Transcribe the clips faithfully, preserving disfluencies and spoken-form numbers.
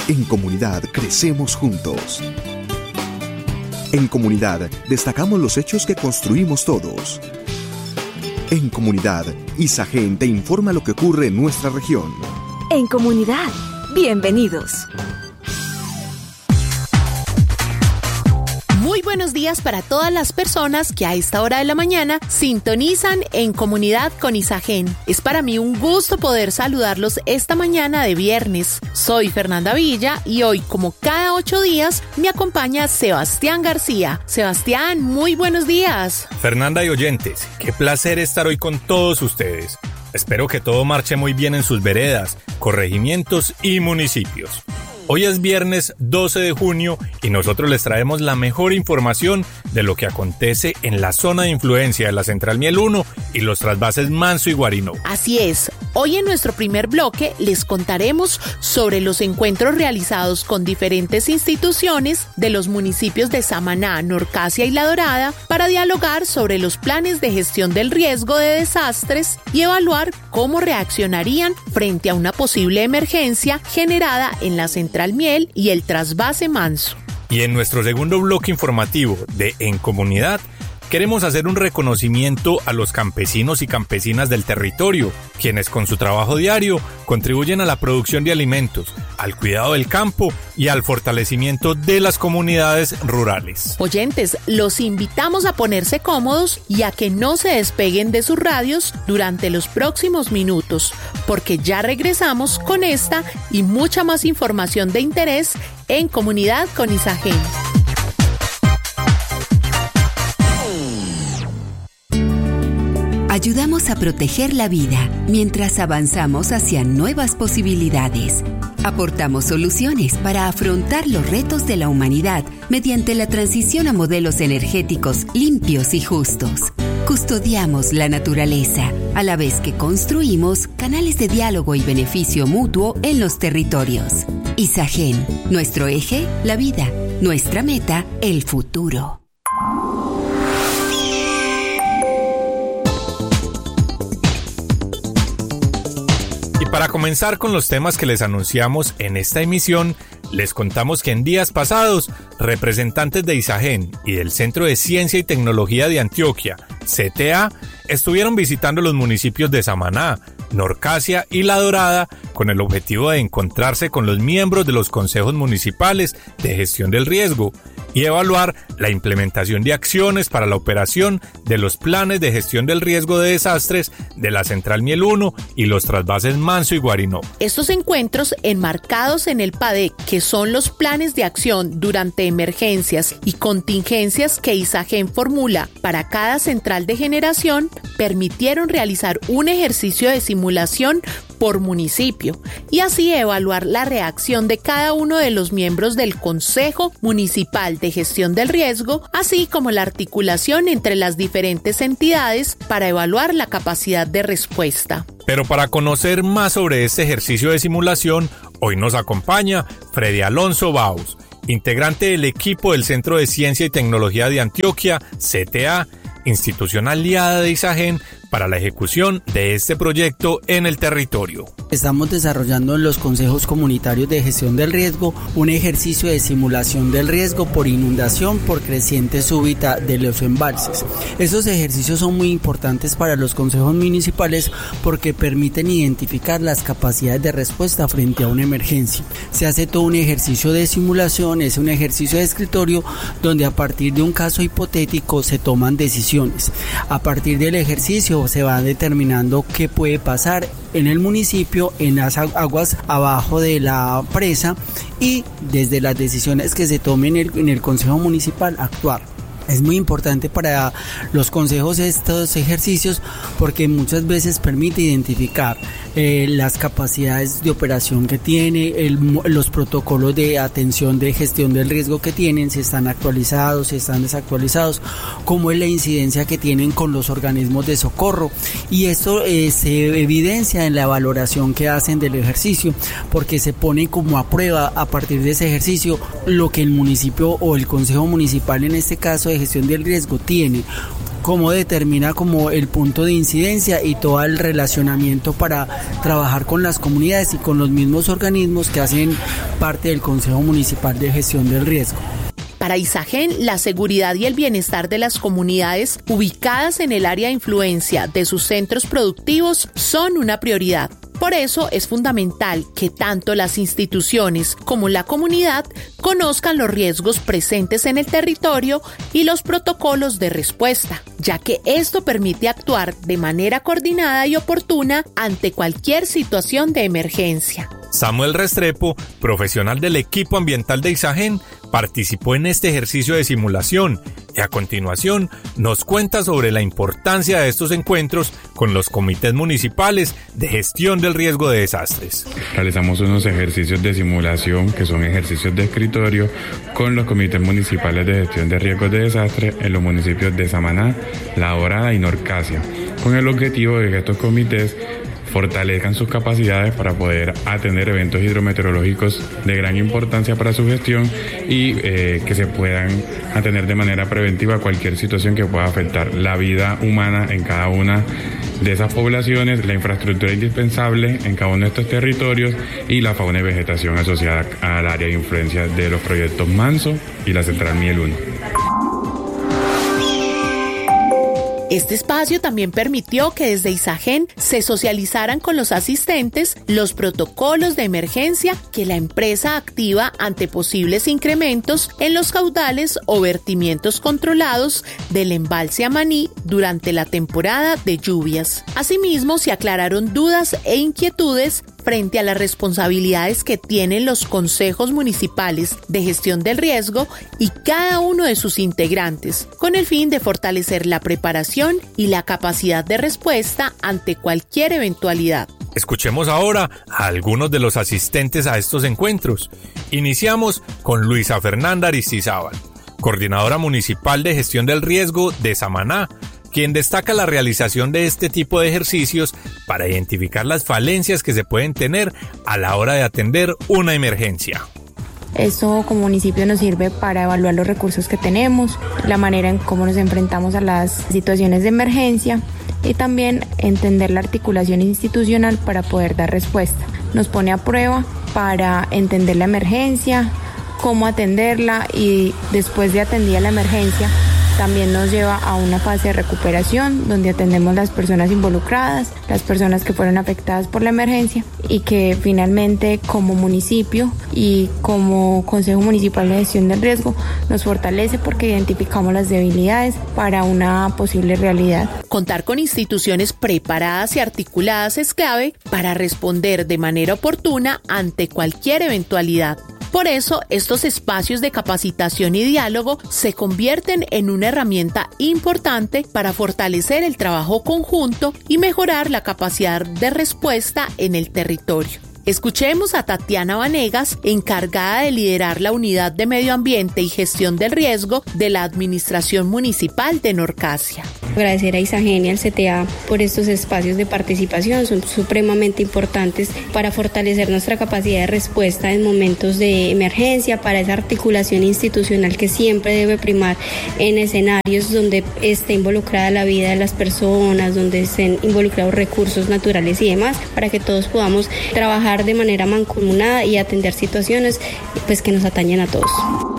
En comunidad crecemos juntos. En comunidad destacamos los hechos que construimos todos. En comunidad, Isagen te informa lo que ocurre en nuestra región. En comunidad, bienvenidos. Muy buenos días para todas las personas que a esta hora de la mañana sintonizan En Comunidad con Isagen. Es para mí un gusto poder saludarlos esta mañana de viernes. Soy Fernanda Villa y hoy, como cada ocho días, me acompaña Sebastián García. Sebastián, muy buenos días. Fernanda y oyentes, qué placer estar hoy con todos ustedes. Espero que todo marche muy bien en sus veredas, corregimientos y municipios. Hoy es viernes doce de junio y nosotros les traemos la mejor información de lo que acontece en la zona de influencia de la Central Miel uno y los trasvases Manso y Guarinó. Así es, hoy en nuestro primer bloque les contaremos sobre los encuentros realizados con diferentes instituciones de los municipios de Samaná, Norcasia y La Dorada para dialogar sobre los planes de gestión del riesgo de desastres y evaluar cómo reaccionarían frente a una posible emergencia generada en la Central Miel y el trasvase Manso. Y en nuestro segundo bloque informativo de En Comunidad, queremos hacer un reconocimiento a los campesinos y campesinas del territorio, quienes con su trabajo diario contribuyen a la producción de alimentos, al cuidado del campo y al fortalecimiento de las comunidades rurales. Oyentes, los invitamos a ponerse cómodos y a que no se despeguen de sus radios durante los próximos minutos, porque ya regresamos con esta y mucha más información de interés en Comunidad con Isagen. Ayudamos a proteger la vida mientras avanzamos hacia nuevas posibilidades. Aportamos soluciones para afrontar los retos de la humanidad mediante la transición a modelos energéticos limpios y justos. Custodiamos la naturaleza, a la vez que construimos canales de diálogo y beneficio mutuo en los territorios. Isagen, nuestro eje, la vida. Nuestra meta, el futuro. Para comenzar con los temas que les anunciamos en esta emisión, les contamos que en días pasados, representantes de Isagen y del Centro de Ciencia y Tecnología de Antioquia, C T A, estuvieron visitando los municipios de Samaná, Norcasia y La Dorada con el objetivo de encontrarse con los miembros de los consejos municipales de gestión del riesgo y evaluar la implementación de acciones para la operación de los planes de gestión del riesgo de desastres de la Central Miel uno y los trasvases Manso y Guarinó. Estos encuentros enmarcados en el P A D E C, que son los planes de acción durante emergencias y contingencias que Isagen formula para cada central de generación, permitieron realizar un ejercicio de simulación por municipio y así evaluar la reacción de cada uno de los miembros del Consejo Municipal de Gestión del Riesgo, así como la articulación entre las diferentes entidades para evaluar la capacidad de respuesta. Pero para conocer más sobre este ejercicio de simulación, hoy nos acompaña Freddy Alonso Baus, integrante del equipo del Centro de Ciencia y Tecnología de Antioquia, C T A, institución aliada de Isagen para la ejecución de este proyecto en el territorio. Estamos desarrollando en los consejos comunitarios de gestión del riesgo un ejercicio de simulación del riesgo por inundación por creciente súbita de los embalses. Estos ejercicios son muy importantes para los consejos municipales porque permiten identificar las capacidades de respuesta frente a una emergencia. Se hace todo un ejercicio de simulación, es un ejercicio de escritorio donde a partir de un caso hipotético se toman decisiones. A partir del ejercicio se va determinando qué puede pasar en el municipio, en las aguas abajo de la presa y desde las decisiones que se tomen en el, en el Consejo Municipal actuar. Es muy importante para los consejos estos ejercicios porque muchas veces permite identificar eh, las capacidades de operación que tiene, el, los protocolos de atención de gestión del riesgo que tienen, si están actualizados, si están desactualizados, cómo es la incidencia que tienen con los organismos de socorro, y esto eh, se evidencia en la valoración que hacen del ejercicio porque se pone como a prueba a partir de ese ejercicio lo que el municipio o el consejo municipal en este caso de gestión del riesgo tiene cómo determina como el punto de incidencia y todo el relacionamiento para trabajar con las comunidades y con los mismos organismos que hacen parte del Consejo Municipal de Gestión del Riesgo. Para Isagen, la seguridad y el bienestar de las comunidades ubicadas en el área de influencia de sus centros productivos son una prioridad. Por eso es fundamental que tanto las instituciones como la comunidad conozcan los riesgos presentes en el territorio y los protocolos de respuesta, ya que esto permite actuar de manera coordinada y oportuna ante cualquier situación de emergencia. Samuel Restrepo, profesional del equipo ambiental de Isagen, participó en este ejercicio de simulación y a continuación nos cuenta sobre la importancia de estos encuentros con los comités municipales de gestión del riesgo de desastres. Realizamos unos ejercicios de simulación que son ejercicios de escritorio con los comités municipales de gestión de riesgos de desastres en los municipios de Samaná, La Dorada y Norcasia, con el objetivo de que estos comités fortalezcan sus capacidades para poder atender eventos hidrometeorológicos de gran importancia para su gestión y eh, que se puedan atender de manera preventiva cualquier situación que pueda afectar la vida humana en cada una de esas poblaciones, la infraestructura indispensable en cada uno de estos territorios y la fauna y vegetación asociada al área de influencia de los proyectos Manso y la Central Miel uno. Este espacio también permitió que desde Isagen se socializaran con los asistentes los protocolos de emergencia que la empresa activa ante posibles incrementos en los caudales o vertimientos controlados del embalse Amaní durante la temporada de lluvias. Asimismo, se aclararon dudas e inquietudes frente a las responsabilidades que tienen los consejos municipales de gestión del riesgo y cada uno de sus integrantes, con el fin de fortalecer la preparación y la capacidad de respuesta ante cualquier eventualidad. Escuchemos ahora a algunos de los asistentes a estos encuentros. Iniciamos con Luisa Fernanda Aristizábal, coordinadora municipal de gestión del riesgo de Samaná, quien destaca la realización de este tipo de ejercicios para identificar las falencias que se pueden tener a la hora de atender una emergencia. Esto como municipio nos sirve para evaluar los recursos que tenemos, la manera en cómo nos enfrentamos a las situaciones de emergencia y también entender la articulación institucional para poder dar respuesta. Nos pone a prueba para entender la emergencia, cómo atenderla y después de atendida la emergencia también nos lleva a una fase de recuperación donde atendemos las personas involucradas, las personas que fueron afectadas por la emergencia y que finalmente como municipio y como Consejo Municipal de Gestión del Riesgo nos fortalece porque identificamos las debilidades para una posible realidad. Contar con instituciones preparadas y articuladas es clave para responder de manera oportuna ante cualquier eventualidad. Por eso, estos espacios de capacitación y diálogo se convierten en una herramienta importante para fortalecer el trabajo conjunto y mejorar la capacidad de respuesta en el territorio. Escuchemos a Tatiana Vanegas, encargada de liderar la Unidad de Medio Ambiente y Gestión del Riesgo de la Administración Municipal de Norcasia. Agradecer a Isagen y al C T A por estos espacios de participación, son supremamente importantes para fortalecer nuestra capacidad de respuesta en momentos de emergencia, para esa articulación institucional que siempre debe primar en escenarios donde esté involucrada la vida de las personas, donde estén involucrados recursos naturales y demás, para que todos podamos trabajar de manera mancomunada y atender situaciones pues, que nos atañen a todos.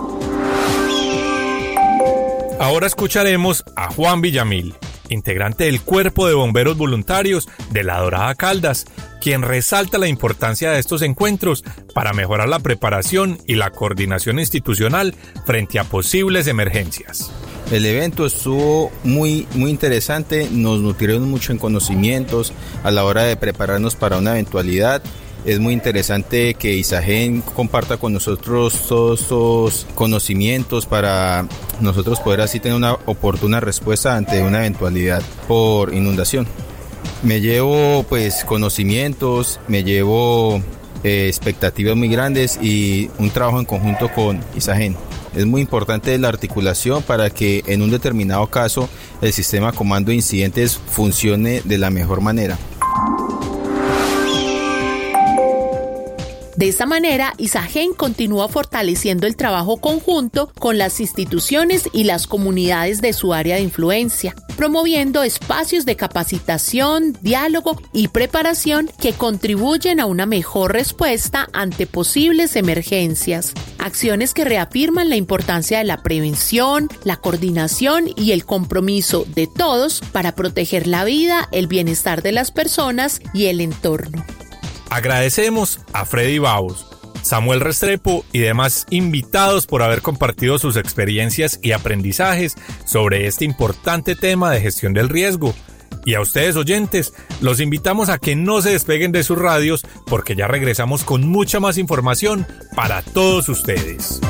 Ahora escucharemos a Juan Villamil, integrante del Cuerpo de Bomberos Voluntarios de La Dorada Caldas, quien resalta la importancia de estos encuentros para mejorar la preparación y la coordinación institucional frente a posibles emergencias. El evento estuvo muy, muy interesante, nos nutrieron mucho en conocimientos a la hora de prepararnos para una eventualidad. Es muy interesante que Isagen comparta con nosotros todos estos conocimientos para nosotros poder así tener una oportuna respuesta ante una eventualidad por inundación. Me llevo pues conocimientos, me llevo eh, expectativas muy grandes y un trabajo en conjunto con Isagen. Es muy importante la articulación para que en un determinado caso el sistema comando de incidentes funcione de la mejor manera. De esta manera, Isagen continúa fortaleciendo el trabajo conjunto con las instituciones y las comunidades de su área de influencia, promoviendo espacios de capacitación, diálogo y preparación que contribuyen a una mejor respuesta ante posibles emergencias. Acciones que reafirman la importancia de la prevención, la coordinación y el compromiso de todos para proteger la vida, el bienestar de las personas y el entorno. Agradecemos a Freddy Baus, Samuel Restrepo y demás invitados por haber compartido sus experiencias y aprendizajes sobre este importante tema de gestión del riesgo. Y a ustedes oyentes, los invitamos a que no se despeguen de sus radios porque ya regresamos con mucha más información para todos ustedes.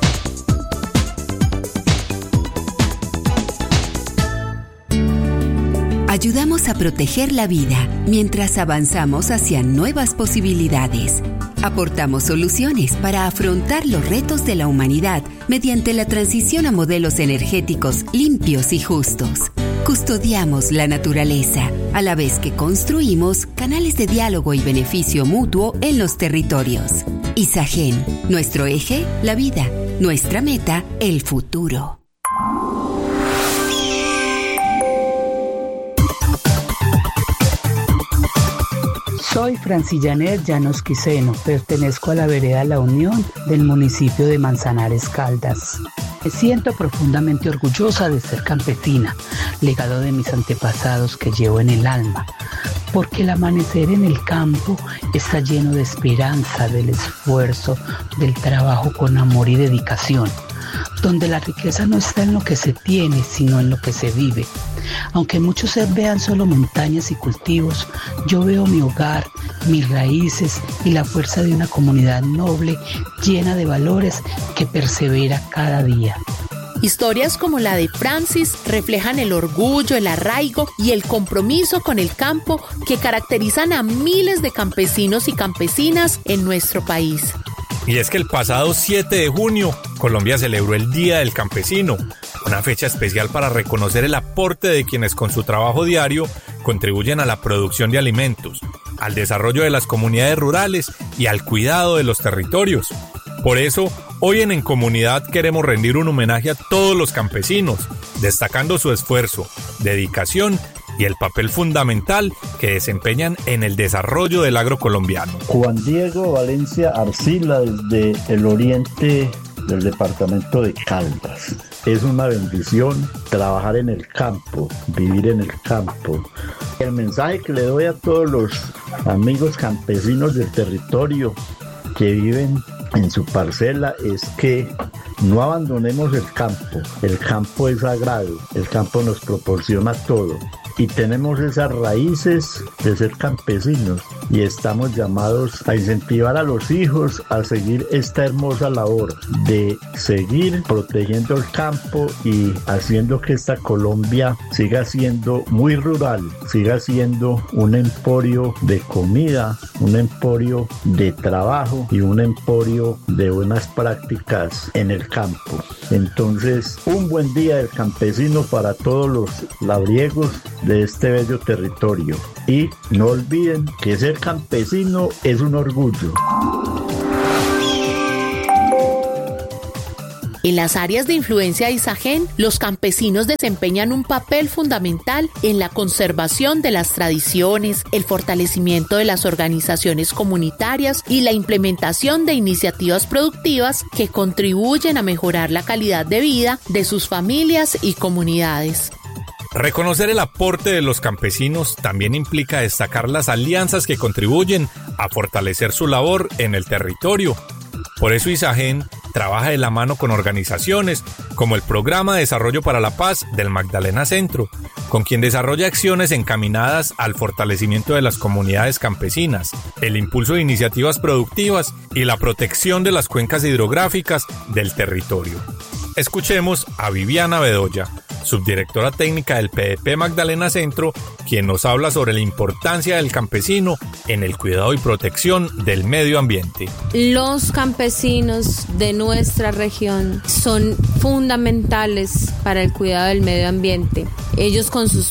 Ayudamos a proteger la vida mientras avanzamos hacia nuevas posibilidades. Aportamos soluciones para afrontar los retos de la humanidad mediante la transición a modelos energéticos limpios y justos. Custodiamos la naturaleza, a la vez que construimos canales de diálogo y beneficio mutuo en los territorios. Isagen, nuestro eje, la vida, nuestra meta, el futuro. Soy Francillanet Llanos Quiseno, pertenezco a la vereda La Unión del municipio de Manzanares Caldas. Me siento profundamente orgullosa de ser campesina, legado de mis antepasados que llevo en el alma, porque el amanecer en el campo está lleno de esperanza, del esfuerzo, del trabajo con amor y dedicación, donde la riqueza no está en lo que se tiene, sino en lo que se vive. Aunque muchos vean solo montañas y cultivos, yo veo mi hogar, mis raíces y la fuerza de una comunidad noble, llena de valores que persevera cada día. Historias como la de Francis reflejan el orgullo, el arraigo y el compromiso con el campo que caracterizan a miles de campesinos y campesinas en nuestro país. Y es que el pasado siete de junio, Colombia celebró el Día del Campesino, una fecha especial para reconocer el aporte de quienes con su trabajo diario contribuyen a la producción de alimentos, al desarrollo de las comunidades rurales y al cuidado de los territorios. Por eso, hoy en En Comunidad queremos rendir un homenaje a todos los campesinos, destacando su esfuerzo, dedicación y el papel fundamental que desempeñan en el desarrollo del agro colombiano. Juan Diego Valencia Arcila, desde el oriente del departamento de Caldas. Es una bendición trabajar en el campo, vivir en el campo. El mensaje que le doy a todos los amigos campesinos del territorio que viven en su parcela es que no abandonemos el campo. El campo es sagrado, el campo nos proporciona todo. Y tenemos esas raíces de ser campesinos y estamos llamados a incentivar a los hijos a seguir esta hermosa labor de seguir protegiendo el campo y haciendo que esta Colombia siga siendo muy rural, siga siendo un emporio de comida, un emporio de trabajo y un emporio de buenas prácticas en el campo. Entonces, un buen día del campesino para todos los labriegos de este bello territorio. Y no olviden que ser campesino es un orgullo. En las áreas de influencia de Isagen, los campesinos desempeñan un papel fundamental en la conservación de las tradiciones, el fortalecimiento de las organizaciones comunitarias y la implementación de iniciativas productivas que contribuyen a mejorar la calidad de vida de sus familias y comunidades. Reconocer el aporte de los campesinos también implica destacar las alianzas que contribuyen a fortalecer su labor en el territorio. Por eso Isagen trabaja de la mano con organizaciones como el Programa de Desarrollo para la Paz del Magdalena Centro, con quien desarrolla acciones encaminadas al fortalecimiento de las comunidades campesinas, el impulso de iniciativas productivas y la protección de las cuencas hidrográficas del territorio. Escuchemos a Viviana Bedoya, subdirectora técnica del P D P Magdalena Centro, quien nos habla sobre la importancia del campesino en el cuidado y protección del medio ambiente. Los campesinos de nuestra región son fundamentales para el cuidado del medio ambiente. Ellos con sus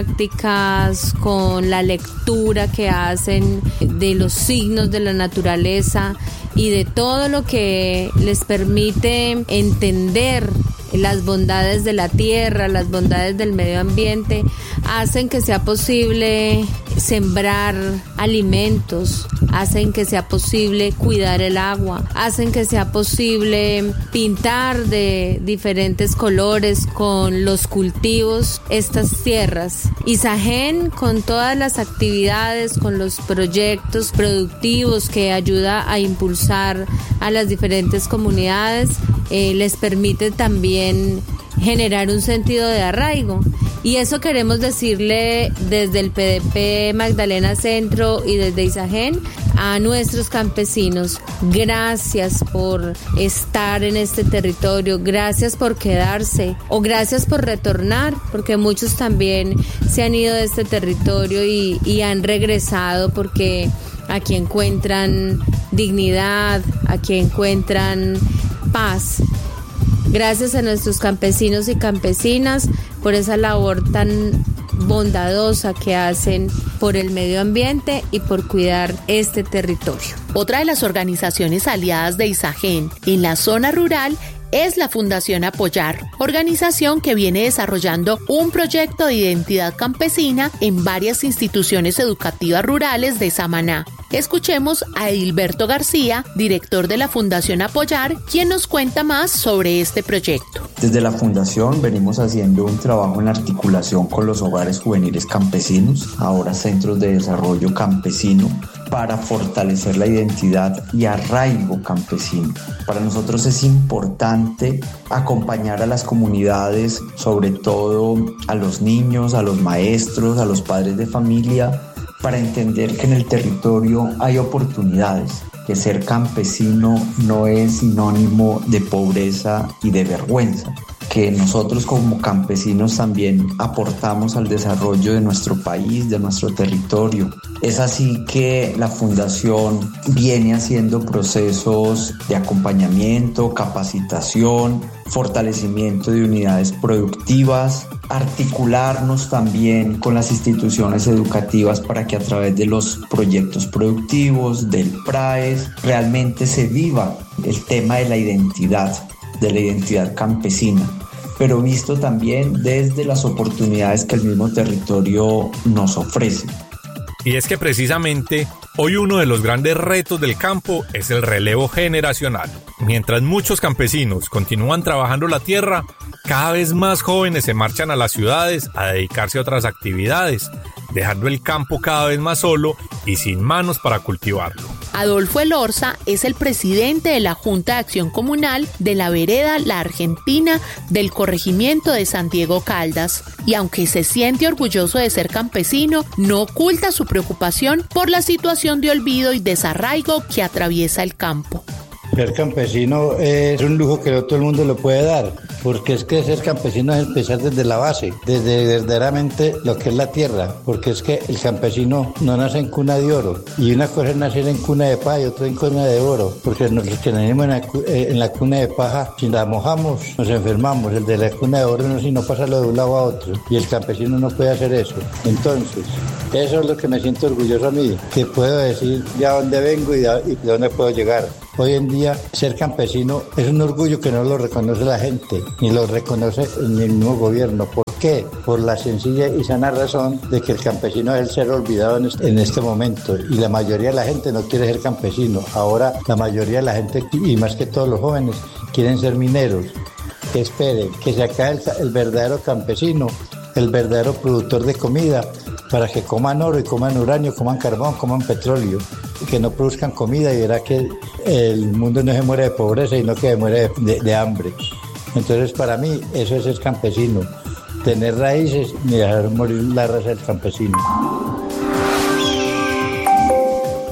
prácticas, con la lectura que hacen de los signos de la naturaleza y de todo lo que les permite entender las bondades de la tierra, las bondades del medio ambiente, hacen que sea posible sembrar alimentos, hacen que sea posible cuidar el agua, hacen que sea posible pintar de diferentes colores con los cultivos estas tierras. Isagen, con todas las actividades, con los proyectos productivos que ayuda a impulsar a las diferentes comunidades, eh, les permite también generar un sentido de arraigo, y eso queremos decirle desde el P D P Magdalena Centro y desde Isagen a nuestros campesinos: gracias por estar en este territorio, gracias por quedarse o gracias por retornar, porque muchos también se han ido de este territorio y, y han regresado porque aquí encuentran dignidad, aquí encuentran paz. Gracias a nuestros campesinos y campesinas por esa labor tan bondadosa que hacen por el medio ambiente y por cuidar este territorio. Otra de las organizaciones aliadas de Isagen en la zona rural es la Fundación Apoyar, organización que viene desarrollando un proyecto de identidad campesina en varias instituciones educativas rurales de Samaná. Escuchemos a Edilberto García, director de la Fundación Apoyar, quien nos cuenta más sobre este proyecto. Desde la Fundación venimos haciendo un trabajo en articulación con los hogares juveniles campesinos, ahora centros de desarrollo campesino, para fortalecer la identidad y arraigo campesino. Para nosotros es importante acompañar a las comunidades, sobre todo a los niños, a los maestros, a los padres de familia, para entender que en el territorio hay oportunidades, que ser campesino no es sinónimo de pobreza y de vergüenza, que nosotros como campesinos también aportamos al desarrollo de nuestro país, de nuestro territorio. Es así que la Fundación viene haciendo procesos de acompañamiento, capacitación, fortalecimiento de unidades productivas, articularnos también con las instituciones educativas para que a través de los proyectos productivos, del P R A E S, realmente se viva el tema de la identidad, de la identidad campesina, pero visto también desde las oportunidades que el mismo territorio nos ofrece. Y es que precisamente hoy uno de los grandes retos del campo es el relevo generacional. Mientras muchos campesinos continúan trabajando la tierra, cada vez más jóvenes se marchan a las ciudades a dedicarse a otras actividades, dejando el campo cada vez más solo y sin manos para cultivarlo. Adolfo Elorza es el presidente de la Junta de Acción Comunal de la vereda La Argentina del corregimiento de San Diego Caldas, y aunque se siente orgulloso de ser campesino, no oculta su preocupación por la situación de olvido y desarraigo que atraviesa el campo. Ser campesino es un lujo que no todo el mundo lo puede dar, porque es que ser campesino es empezar desde la base, desde verdaderamente lo que es la tierra, porque es que el campesino no nace en cuna de oro, y una cosa es nacer en cuna de paja y otra en cuna de oro, porque los que nacemos en la, en la cuna de paja, si la mojamos, nos enfermamos. El de la cuna de oro no, si no pasa lo de un lado a otro, y el campesino no puede hacer eso. Entonces, eso es lo que me siento orgulloso a mí, que puedo decir de a dónde vengo y de, y de dónde puedo llegar. Hoy en día, ser campesino es un orgullo que no lo reconoce la gente, ni lo reconoce ni el mismo gobierno. ¿Por qué? Por la sencilla y sana razón de que el campesino es el ser olvidado en este, en este momento, y la mayoría de la gente no quiere ser campesino. Ahora la mayoría de la gente, y más que todos los jóvenes, quieren ser mineros. Que esperen, que se acabe el, el verdadero campesino, el verdadero productor de comida, para que coman oro y coman uranio, coman carbón, coman petróleo, que no produzcan comida, y verá que el mundo no se muere de pobreza, sino que se muere de, de, de hambre. Entonces, para mí, eso es ser campesino, tener raíces y dejar morir la raza del campesino.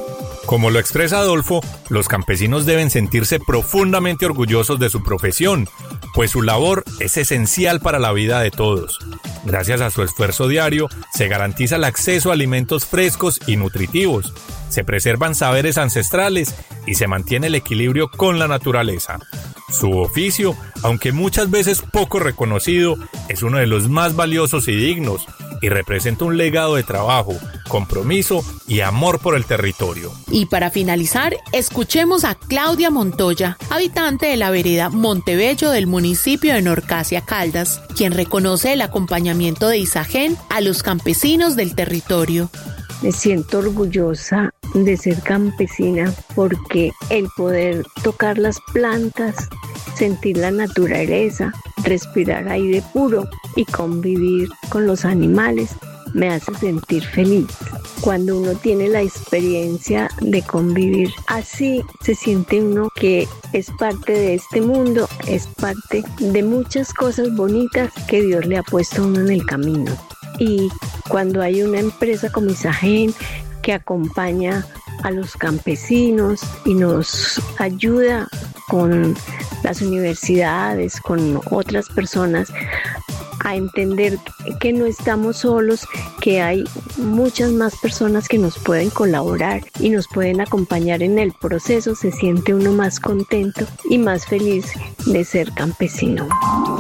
Como lo expresa Adolfo, los campesinos deben sentirse profundamente orgullosos de su profesión, pues su labor es esencial para la vida de todos. Gracias a su esfuerzo diario, se garantiza el acceso a alimentos frescos y nutritivos, se preservan saberes ancestrales y se mantiene el equilibrio con la naturaleza. Su oficio, aunque muchas veces poco reconocido, es uno de los más valiosos y dignos, y representa un legado de trabajo, compromiso y amor por el territorio. Y para finalizar, escuchemos a Claudia Montoya, habitante de la vereda Montebello del municipio de Norcasia, Caldas, quien reconoce el acompañamiento de Isagen a los campesinos del territorio. Me siento orgullosa de ser campesina porque el poder tocar las plantas, sentir la naturaleza, respirar aire puro y convivir con los animales me hace sentir feliz. Cuando uno tiene la experiencia de convivir así, se siente uno que es parte de este mundo, es parte de muchas cosas bonitas que Dios le ha puesto a uno en el camino. Y cuando hay una empresa como Isagen que acompaña a los campesinos y nos ayuda con las universidades, con otras personas, a entender que no estamos solos, que hay muchas más personas que nos pueden colaborar y nos pueden acompañar en el proceso, se siente uno más contento y más feliz de ser campesino.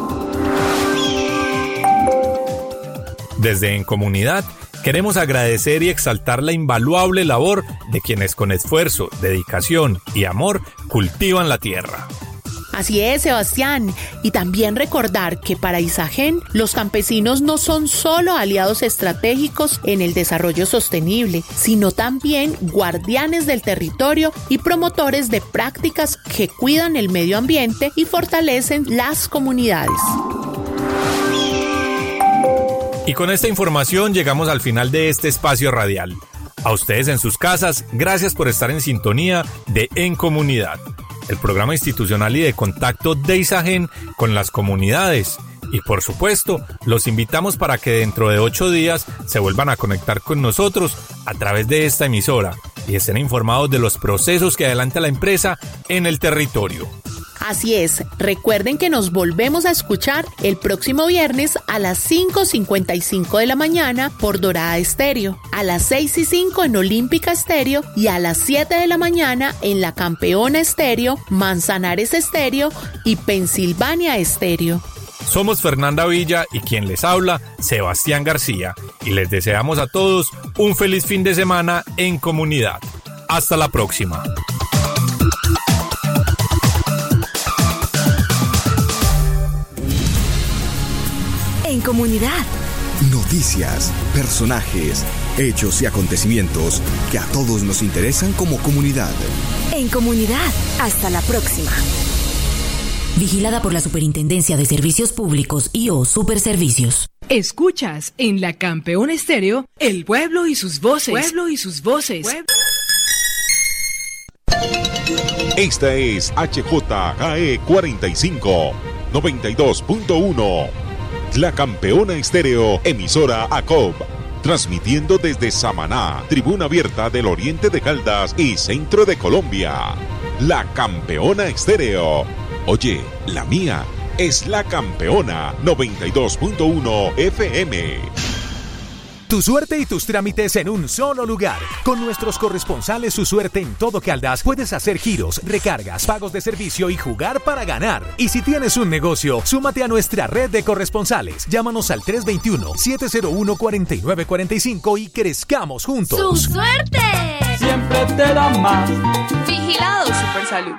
Desde En Comunidad, queremos agradecer y exaltar la invaluable labor de quienes con esfuerzo, dedicación y amor cultivan la tierra. Así es, Sebastián, y también recordar que para Isagen los campesinos no son solo aliados estratégicos en el desarrollo sostenible, sino también guardianes del territorio y promotores de prácticas que cuidan el medio ambiente y fortalecen las comunidades. Y con esta información llegamos al final de este espacio radial. A ustedes en sus casas, gracias por estar en sintonía de En Comunidad, el programa institucional y de contacto de Isagen con las comunidades. Y por supuesto, los invitamos para que dentro de ocho días se vuelvan a conectar con nosotros a través de esta emisora y estén informados de los procesos que adelanta la empresa en el territorio. Así es, recuerden que nos volvemos a escuchar el próximo viernes a las cinco cincuenta y cinco de la mañana por Dorada Estéreo, a las seis y cinco en Olímpica Estéreo y a las siete de la mañana en La Campeona Estéreo, Manzanares Estéreo y Pensilvania Estéreo. Somos Fernanda Villa y quien les habla, Sebastián García, y les deseamos a todos un feliz fin de semana en comunidad. Hasta la próxima. En Comunidad. Noticias, personajes, hechos y acontecimientos que a todos nos interesan como comunidad. En Comunidad. Hasta la próxima. Vigilada por la Superintendencia de Servicios Públicos y o Superservicios. Escuchas en La Campeona Estéreo, El Pueblo y sus voces. Pueblo y sus voces. Pueblo. Esta es H J K E cuarenta y cinco, noventa y dos punto uno. La Campeona Estéreo, emisora A C O B, transmitiendo desde Samaná, tribuna abierta del oriente de Caldas y centro de Colombia. La Campeona Estéreo. Oye, la mía es La Campeona, noventa y dos punto uno F M. Tu suerte y tus trámites en un solo lugar. Con nuestros corresponsales Su Suerte en todo Caldas puedes hacer giros, recargas, pagos de servicio y jugar para ganar. Y si tienes un negocio, súmate a nuestra red de corresponsales. Llámanos al tres dos uno, siete cero uno, cuatro nueve cuatro cinco y crezcamos juntos. ¡Su Suerte! Siempre te da más. Vigilado Supersalud.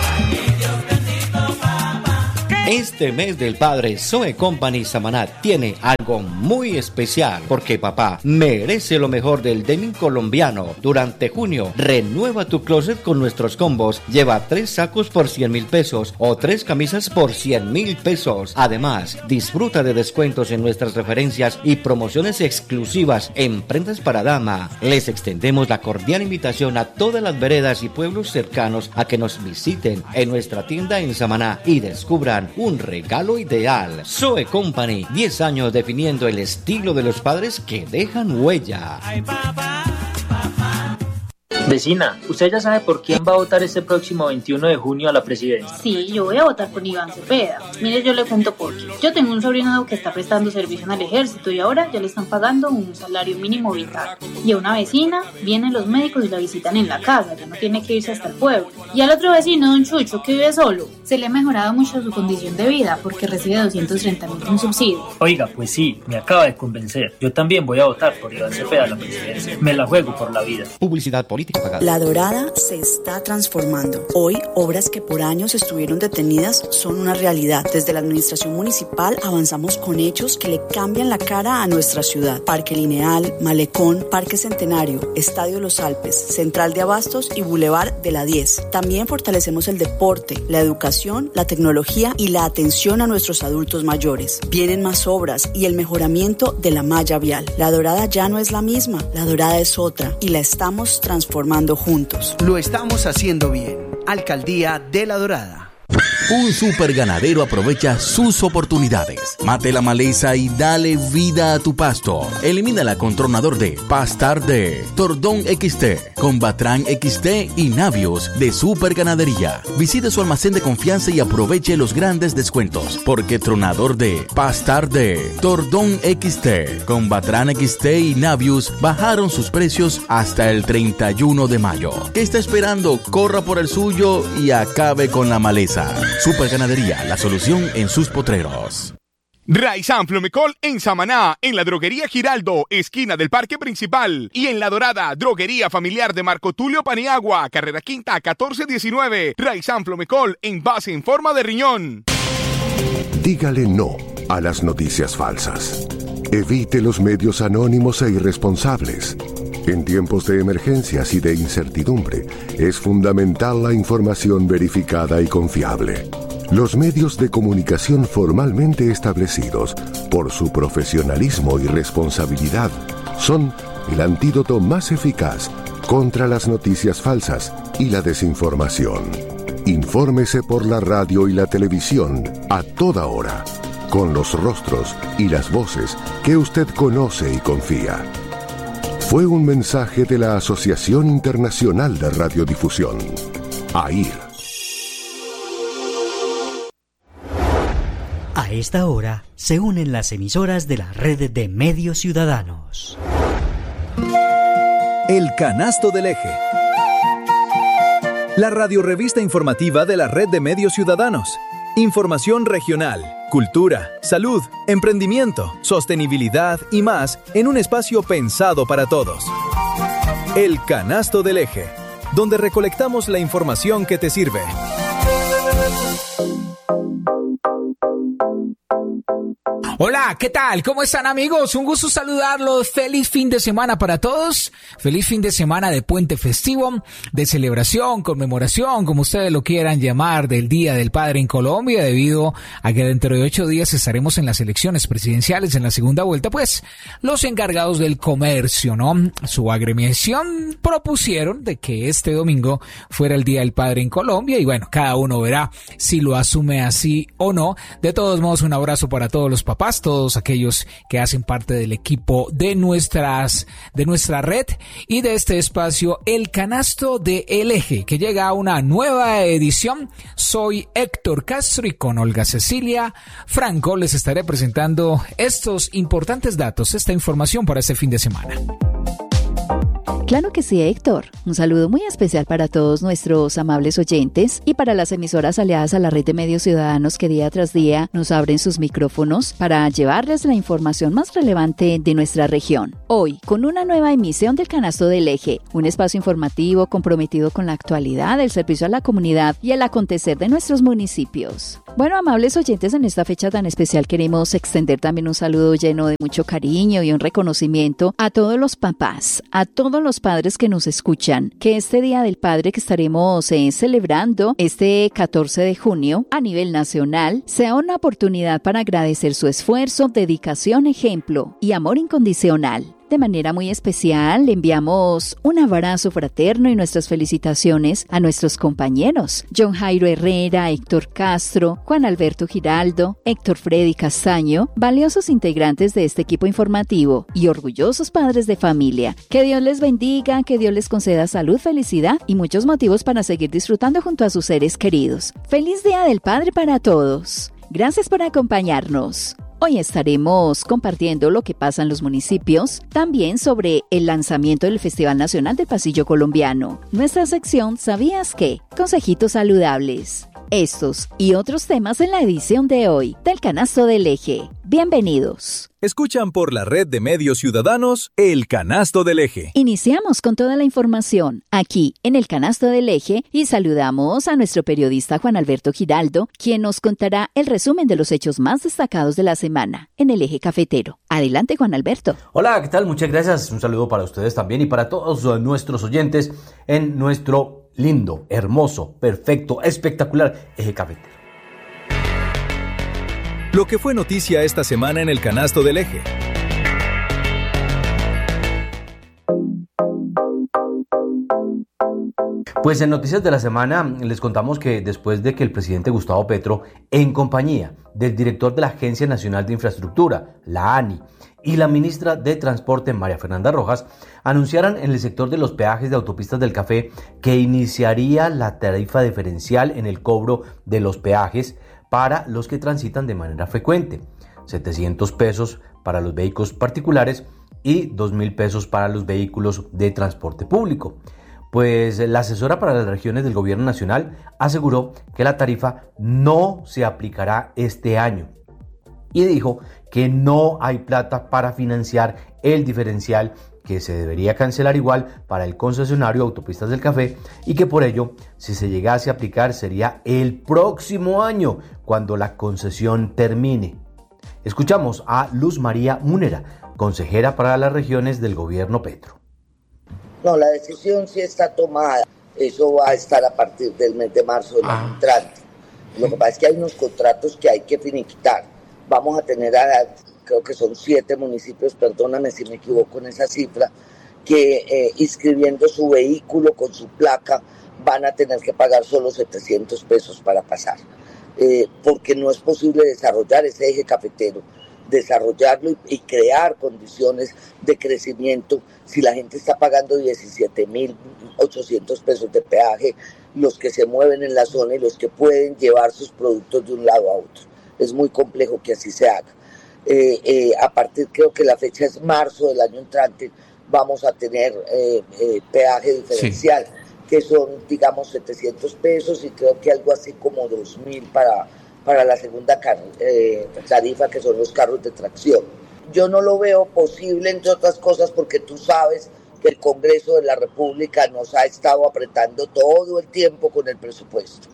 Este mes del padre, Zoe Company Samaná tiene algo muy especial porque papá merece lo mejor del denim colombiano. Durante junio, renueva tu closet con nuestros combos. Lleva tres sacos por cien mil pesos o tres camisas por cien mil pesos. Además, disfruta de descuentos en nuestras referencias y promociones exclusivas en prendas para dama. Les extendemos la cordial invitación a todas las veredas y pueblos cercanos a que nos visiten en nuestra tienda en Samaná y descubran un regalo ideal. Zoe Company, diez años definiendo el estilo de los padres que dejan huella. Vecina, ¿usted ya sabe por quién va a votar este próximo veintiuno de junio a la presidencia? Sí, yo voy a votar por Iván Cepeda. Mire, yo le cuento por qué. Yo tengo un sobrino que está prestando servicio en el ejército y ahora ya le están pagando un salario mínimo vital. Y a una vecina vienen los médicos y la visitan en la casa, ya no tiene que irse hasta el pueblo. Y al otro vecino, don Chucho, que vive solo, se le ha mejorado mucho su condición de vida porque recibe doscientos treinta mil en subsidio. Oiga, pues sí, me acaba de convencer. Yo también voy a votar por Iván Cepeda a la presidencia. Me la juego por la vida. Publicidad política pagada. La Dorada se está transformando. Hoy, obras que por años estuvieron detenidas son una realidad. Desde la administración municipal avanzamos con hechos que le cambian la cara a nuestra ciudad. Parque Lineal, Malecón, Parque Centenario, Estadio Los Alpes, Central de Abastos y Boulevard de la diez. También fortalecemos el deporte, la educación, la tecnología y la atención a nuestros adultos mayores. Vienen más obras y el mejoramiento de la malla vial. La Dorada ya no es la misma, la Dorada es otra y la estamos transformando juntos. Lo estamos haciendo bien. Alcaldía de La Dorada. Un super ganadero aprovecha sus oportunidades. Mate la maleza y dale vida a tu pasto. Elimínala con Tronador D, Pastar D, Tordón X T, Combatran X T y Navios de Super Ganadería. Visite su almacén de confianza y aproveche los grandes descuentos. Porque Tronador D, Pastar D, Tordón X T, Combatran X T y Navios bajaron sus precios hasta el treinta y uno de mayo. ¿Qué está esperando? Corra por el suyo y acabe con la maleza. Super Ganadería, la solución en sus potreros. Raizán Flomecol en Samaná, en la droguería Giraldo, esquina del Parque Principal, y en La Dorada, droguería familiar de Marco Tulio Paniagua, carrera quinta catorce diecinueve. Raizán Flomecol, envase en forma de riñón. Dígale no a las noticias falsas. Evite los medios anónimos e irresponsables. En tiempos de emergencias y de incertidumbre, es fundamental la información verificada y confiable. Los medios de comunicación formalmente establecidos, por su profesionalismo y responsabilidad, son el antídoto más eficaz contra las noticias falsas y la desinformación. Infórmese por la radio y la televisión a toda hora, con los rostros y las voces que usted conoce y confía. Fue un mensaje de la Asociación Internacional de Radiodifusión, A I R. A esta hora se unen las emisoras de la red de medios ciudadanos. El Canasto del Eje. La radiorrevista informativa de la red de medios ciudadanos. Información regional, cultura, salud, emprendimiento, sostenibilidad y más en un espacio pensado para todos. El Canasto del Eje, donde recolectamos la información que te sirve. Hola, ¿qué tal? ¿Cómo están, amigos? Un gusto saludarlos. Feliz fin de semana para todos. Feliz fin de semana de puente festivo, de celebración, conmemoración, como ustedes lo quieran llamar, del Día del Padre en Colombia, debido a que dentro de ocho días estaremos en las elecciones presidenciales en la segunda vuelta. Pues los encargados del comercio, ¿no? Su agremiación propusieron de que este domingo fuera el Día del Padre en Colombia y bueno, cada uno verá si lo asume así o no. De todos modos, un abrazo para todos los papás, todos aquellos que hacen parte del equipo de nuestras de nuestra red y de este espacio El Canasto de El Eje, que llega a una nueva edición. Soy Héctor Castro y con Olga Cecilia Franco les estaré presentando estos importantes datos, esta información para este fin de semana. Claro que sí, Héctor. Un saludo muy especial para todos nuestros amables oyentes y para las emisoras aliadas a la red de medios ciudadanos que día tras día nos abren sus micrófonos para llevarles la información más relevante de nuestra región. Hoy, con una nueva emisión del Canasto del Eje, un espacio informativo comprometido con la actualidad, el servicio a la comunidad y el acontecer de nuestros municipios. Bueno, amables oyentes, en esta fecha tan especial queremos extender también un saludo lleno de mucho cariño y un reconocimiento a todos los papás, a todos los padres que nos escuchan, que este Día del Padre que estaremos eh, celebrando este catorce de junio a nivel nacional sea una oportunidad para agradecer su esfuerzo, dedicación, ejemplo y amor incondicional. De manera muy especial, le enviamos un abrazo fraterno y nuestras felicitaciones a nuestros compañeros, John Jairo Herrera, Héctor Castro, Juan Alberto Giraldo, Héctor Freddy Castaño, valiosos integrantes de este equipo informativo y orgullosos padres de familia. Que Dios les bendiga, que Dios les conceda salud, felicidad y muchos motivos para seguir disfrutando junto a sus seres queridos. ¡Feliz Día del Padre para todos! Gracias por acompañarnos. Hoy estaremos compartiendo lo que pasa en los municipios, también sobre el lanzamiento del Festival Nacional del Pasillo Colombiano. Nuestra sección ¿Sabías qué? Consejitos saludables. Estos y otros temas en la edición de hoy del Canasto del Eje. Bienvenidos. Escuchan por la red de medios ciudadanos El Canasto del Eje. Iniciamos con toda la información aquí en El Canasto del Eje y saludamos a nuestro periodista Juan Alberto Giraldo, quien nos contará el resumen de los hechos más destacados de la semana en el Eje Cafetero. Adelante, Juan Alberto. Hola, ¿qué tal? Muchas gracias. Un saludo para ustedes también y para todos nuestros oyentes en nuestro lindo, hermoso, perfecto, espectacular Eje Cafetero. Lo que fue noticia esta semana en el Canasto del Eje. Pues en Noticias de la Semana les contamos que después de que el presidente Gustavo Petro, en compañía del director de la Agencia Nacional de Infraestructura, la ANI, y la ministra de Transporte, María Fernanda Rojas, anunciaran en el sector de los peajes de autopistas del Café que iniciaría la tarifa diferencial en el cobro de los peajes para los que transitan de manera frecuente, setecientos pesos para los vehículos particulares y dos mil pesos para los vehículos de transporte público. Pues la asesora para las regiones del Gobierno Nacional aseguró que la tarifa no se aplicará este año y dijo que no hay plata para financiar el diferencial, que se debería cancelar igual para el concesionario Autopistas del Café y que por ello, si se llegase a aplicar, sería el próximo año cuando la concesión termine. Escuchamos a Luz María Múnera, consejera para las regiones del Gobierno Petro. No, la decisión sí está tomada. Eso va a estar a partir del mes de marzo del año entrante. Lo que pasa es que hay unos contratos que hay que finiquitar. Vamos a tener, a, creo que son siete municipios, perdóname si me equivoco en esa cifra, que eh, inscribiendo su vehículo con su placa van a tener que pagar solo setecientos pesos para pasar. Eh, porque no es posible desarrollar ese eje cafetero, desarrollarlo y, y crear condiciones de crecimiento si la gente está pagando diecisiete mil ochocientos pesos de peaje, los que se mueven en la zona y los que pueden llevar sus productos de un lado a otro. Es muy complejo que así se haga. Eh, eh, a partir, creo que la fecha es marzo del año entrante, vamos a tener eh, eh, peaje diferencial, sí, que son, digamos, setecientos pesos y creo que algo así como dos mil para, para la segunda car- eh, tarifa, que son los carros de tracción. Yo no lo veo posible, entre otras cosas, porque tú sabes que el Congreso de la República nos ha estado apretando todo el tiempo con el presupuesto.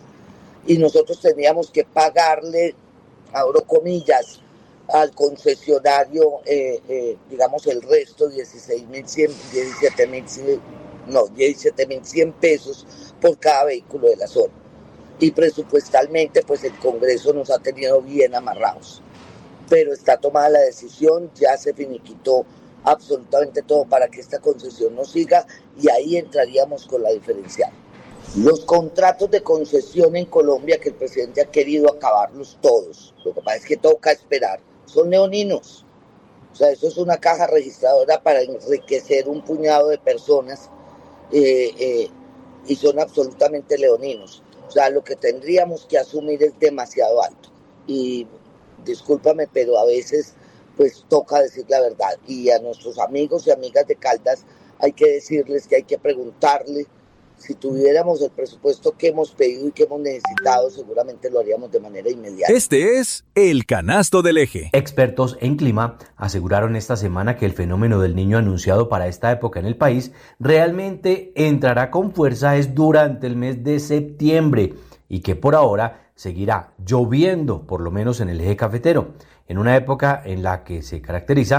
Y nosotros teníamos que pagarle, abro comillas, al concesionario, eh, eh, digamos, el resto, dieciséis mil cien, diecisiete mil cien, no, diecisiete mil cien pesos por cada vehículo de la zona. Y presupuestalmente, pues el Congreso nos ha tenido bien amarrados. Pero está tomada la decisión, ya se finiquitó absolutamente todo para que esta concesión no siga y ahí entraríamos con la diferencial. Los contratos de concesión en Colombia, que el presidente ha querido acabarlos todos, lo que pasa es que toca esperar, son leoninos. O sea, eso es una caja registradora para enriquecer un puñado de personas eh, eh, y son absolutamente leoninos. O sea, lo que tendríamos que asumir es demasiado alto. Y discúlpame, pero a veces pues toca decir la verdad. Y a nuestros amigos y amigas de Caldas hay que decirles que hay que preguntarle. Si tuviéramos el presupuesto que hemos pedido y que hemos necesitado, seguramente lo haríamos de manera inmediata. Este es El Canasto del Eje. Expertos en clima aseguraron esta semana que el fenómeno del Niño anunciado para esta época en el país realmente entrará con fuerza es durante el mes de septiembre y que por ahora seguirá lloviendo, por lo menos en el eje cafetero, en una época en la que se caracteriza